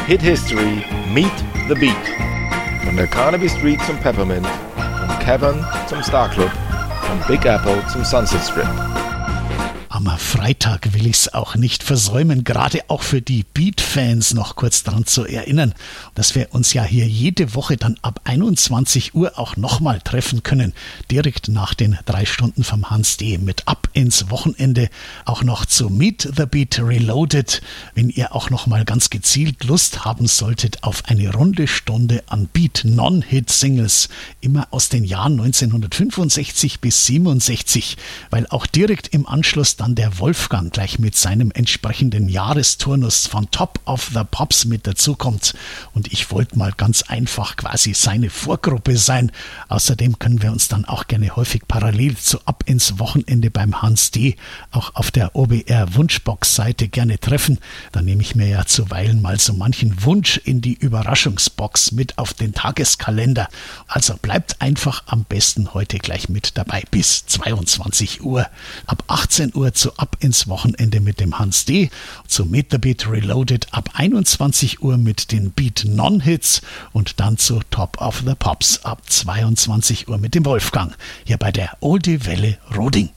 Hit History Meet the Beat. Von der Carnaby Street zum Peppermint, vom Cavern zum Star Club, vom Big Apple zum Sunset Strip. Am Freitag will ich es auch nicht versäumen, gerade auch für die Beat-Fans noch kurz daran zu erinnern, dass wir uns ja hier jede Woche dann ab 21 Uhr auch nochmal treffen können, direkt nach den 3 Stunden vom Hans D. mit ab ins Wochenende, auch noch zu Meet the Beat Reloaded, wenn ihr auch nochmal ganz gezielt Lust haben solltet auf eine runde Stunde an Beat-Non-Hit-Singles, immer aus den Jahren 1965 bis 67, weil auch direkt im Anschluss dann der Wolfgang gleich mit seinem entsprechenden Jahresturnus von Top of the Pops mit dazukommt. Und ich wollte mal ganz einfach quasi seine Vorgruppe sein. Außerdem können wir uns dann auch gerne häufig parallel zu Ab ins Wochenende beim Hans D. auch auf der OBR Wunschbox-Seite gerne treffen. Da nehme ich mir ja zuweilen mal so manchen Wunsch in die Überraschungsbox mit auf den Tageskalender. Also bleibt einfach am besten heute gleich mit dabei bis 22 Uhr. Ab 18 Uhr zu Ab ins Wochenende mit dem Hans D., zu Meet the Beat Reloaded ab 21 Uhr mit den Beat-Non-Hits und dann zu Top of the Pops ab 22 Uhr mit dem Wolfgang, hier bei der Oldie Welle Roding.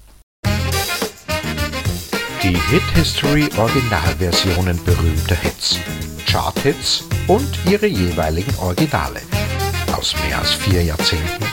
Die Hit History Originalversionen berühmter Hits, Chart-Hits und ihre jeweiligen Originale. Aus mehr als 4 Jahrzehnten